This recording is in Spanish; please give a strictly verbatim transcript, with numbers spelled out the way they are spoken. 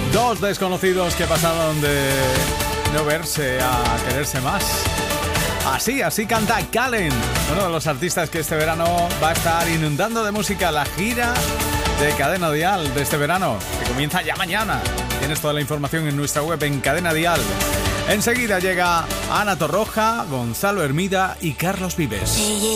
Dos desconocidos que pasaron de no verse a quererse más. Así, así canta Kallen, uno de los artistas que este verano va a estar inundando de música la gira de Cadena Dial de este verano, que comienza ya mañana. Tienes toda la información en nuestra web en Cadena Dial. Enseguida llega Ana Torroja, Gonzalo Hermida y Carlos Vives.